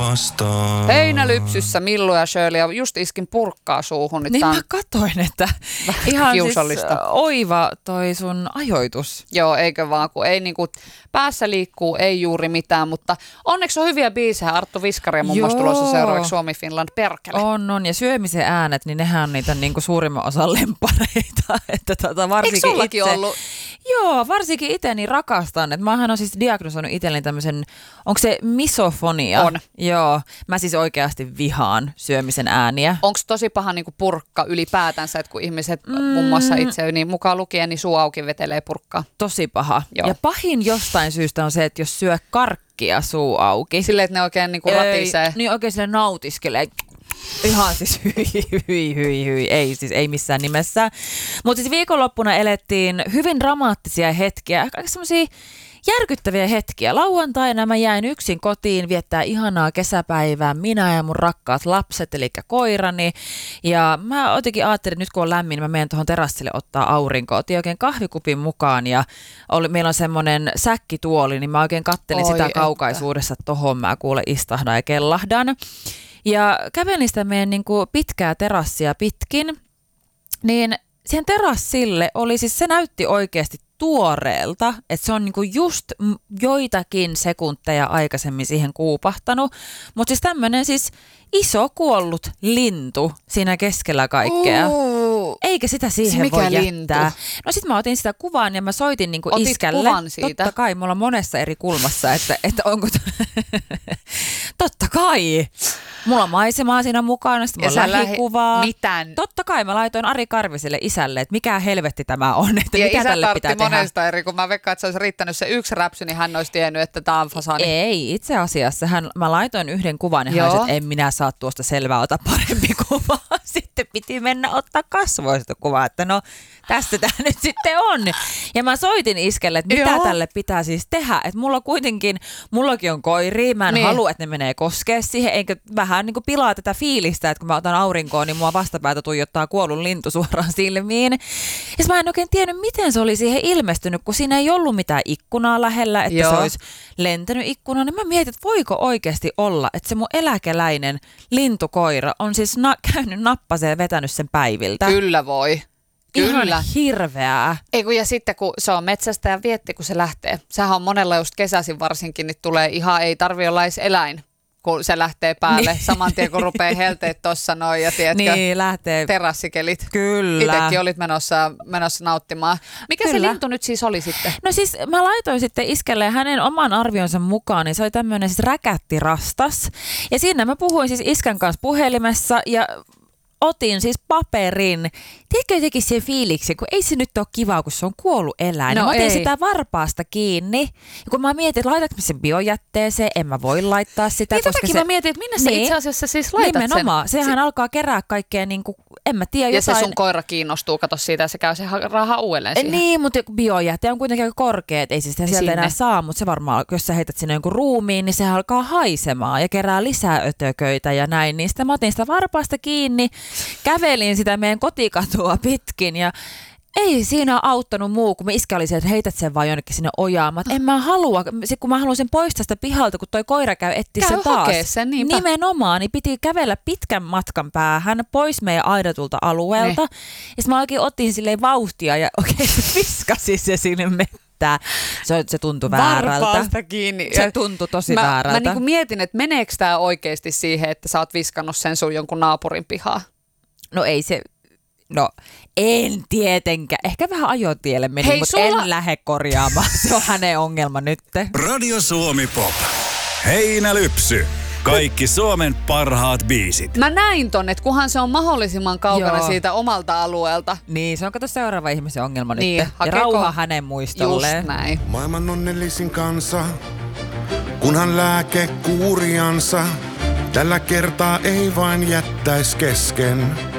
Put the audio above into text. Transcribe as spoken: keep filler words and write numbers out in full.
vastaan. Heinälypsyssä Millu ja Shirley ja just iskin purkkaa suuhun. Niin mä katoin, että ihan kiusallista. Siis oiva toi sun ajoitus. Joo, eikö vaan, kun ei niinku, päässä liikkuu, ei juuri mitään, mutta onneksi on hyviä biisejä. Arttu Viskari muun muassa tulossa seuraavaksi Suomi-Finland perkele. On, on, ja syömisen äänet, niin nehän on niitä niinku suurimman osan lempareita. Että tota, varsinkin eikö sullakin itse, ollut? Joo, varsinkin itse niin rakastan. Että mähän on siis diagnosoinut itselleni tämmöisen, onko se misofonia? On. Joo, mä siis oikeasti vihaan syömisen ääniä. Onko tosi paha niinku purkka ylipäätänsä, että kun ihmiset mm. muun muassa itse niin mukaan lukien, niin suu auki vetelee purkkaa? Tosi paha. Joo. Ja pahin jostain syystä on se, että jos syö karkkia suu auki. Silleen, että ne oikein niinku ratisee. Ei, niin oikein sille nautiskelee. Ihan siis hyi, hyi, hyi, hyi. Ei siis ei missään nimessä. Mutta siis viikonloppuna elettiin hyvin dramaattisia hetkiä. Aika semmoisia järkyttäviä hetkiä. Lauantaina mä jäin yksin kotiin viettää ihanaa kesäpäivää. Minä ja mun rakkaat lapset, eli koirani. Ja mä jotenkin ajattelin, että nyt kun on lämmin, niin mä menen tuohon terassille ottaa aurinkoa. Otin oikein kahvikupin mukaan ja oli, meillä on semmoinen säkkituoli, niin mä oikein kattelin Oi sitä että. kaukaisuudessa, että tohon mä kuule istahdan ja kellahdan. Ja kävelin sitä meidän niin kuin pitkää terassia pitkin, niin siihen terassille oli siis, se näytti oikeasti tuoreelta, että se on niinku just joitakin sekunteja aikaisemmin siihen kuupahtanut, mutta siis tämmöinen siis iso kuollut lintu siinä keskellä kaikkea. Uh, Eikä sitä siihen mikä voi lintu? jättää. No sit mä otin sitä kuvan ja mä soitin niinku Otit iskälle. kuvan siitä? Totta kai, mulla on monessa eri kulmassa, että, että onko... Totta kai. Mulla on maisemaa siinä mukana, sitten mulla on lähikuvaa. Lähi... Mitään. Totta kai mä laitoin Ari Karviselle isälle, että mikä helvetti tämä on, että ja mitä tälle pitää tehdä. monesta eri, kun mä veikkaan, että se olisi riittänyt se yksi räpsy, niin hän olisi tiennyt, että tämä on fasani. Ei, itse asiassa hän, mä laitoin yhden kuvan ja hän olisi, että en minä saa tuosta selvää, ota parempi kuva. Sitten piti mennä ottaa kasvoista kuvaa, että no tästä tämä nyt sitten on. Ja mä soitin iskelle, että mitä Joo. tälle pitää siis tehdä. Että mulla kuitenkin, mullakin on koiria, mä en niin. halua, että ne menee koskea siihen, eikä vähän niin kuin pilaa tätä fiilistä, että kun mä otan aurinkoon, niin mua vastapäätä tuijottaa kuollut lintu suoraan silmiin. Ja mä en oikein tiennyt, miten se oli siihen ilmestynyt, kun siinä ei ollut mitään ikkunaa lähellä, että Joo. se olisi lentänyt ikkunaan. Niin mä mietin, että voiko oikeasti olla, että se mun eläkeläinen lintukoira on siis na- käynyt nappaseen ja vetänyt sen päiviltä. Kyllä voi. Kyllä. Ihan hirveää. Ei kun, ja sitten kun se on metsästä ja vietti, kun se lähtee. Sehän on monella just kesäisin varsinkin, niin tulee ihan, ei tarvi olla edes eläin, kun se lähtee päälle. Niin. Saman tien kun rupeaa helteet tossa noin ja tiedätkö, niin, lähtee. terassikelit. Kyllä. Itsekin olit menossa, menossa nauttimaan. Mikä Kyllä. se lintu nyt siis oli sitten? No siis mä laitoin sitten iskelle hänen oman arvionsa mukaan, niin se oli tämmöinen siis räkättirastas. Ja siinä mä puhuin siis iskän kanssa puhelimessa ja otin siis paperin. Tiedätkö jotenkin sen fiiliksi, kun ei se nyt ole kiva, kun se on kuollut eläin. No mä otin ei. sitä varpaasta kiinni. Ja kun mä mietin, että laitanko mä sen biojätteeseen, en mä voi laittaa sitä. Niin tätäkin se... mä mietin, että minne sä niin. itse asiassa siis laitat Nimenomaan. sen? Sehän se... alkaa kerää kaikkea, niin kuin, en mä tiedä. Ja jotain... se sun koira kiinnostuu, kato siitä, ja se käy se rahaa uudelleen siihen. Niin, mutta biojäte on kuitenkin aika korkea, ei siis sitä sieltä Sinne. enää saa, mutta se varmaan, jos sä heität sinne jonkun ruumiin, niin se alkaa haisemaan ja kerää lisää ötököitä ja näin. Niin sitten mä otin sitä varpaasta kiinni, kävelin sitä meidän kotikatua pitkin ja ei siinä auttanut muu, kun me iskä oli se, että heität sen vaan jonnekin sinne ojaan. Mä, en mä halua, kun mä haluan sen poistaa sitä pihalta, kun toi koira käy etsiä sen taas. Sen, niinpä. Nimenomaan, niin piti kävellä pitkän matkan päähän pois meidän aidatulta alueelta. Ne. Ja mä oikein otin silleen vauhtia ja oikein viskasin se sinne mettään. Se, se tuntui väärältä. Varpaasta kiinni. Se tuntui tosi mä, väärältä. Mä niinku mietin, että meneekö tää oikeasti siihen, että sä oot viskannut sen sun jonkun naapurin pihaa? No ei se... No, en tietenkään. Ehkä vähän ajotielle meni, Hei, mutta sulla... en lähde korjaamaan. Se on hänen ongelma nyt. Radio Suomi Pop. Heinälypsy. Kaikki Suomen parhaat biisit. Mä näin ton, että kunhan se on mahdollisimman kaukana Joo. siitä omalta alueelta. Niin, se on kato seuraava ihmisen ongelma niin, nyt. Ja rauha hänen muistolleen. Just näin. Maailman onnellisin kansa, kunhan lääke kuuriansa, tällä kertaa ei vain jättäis kesken.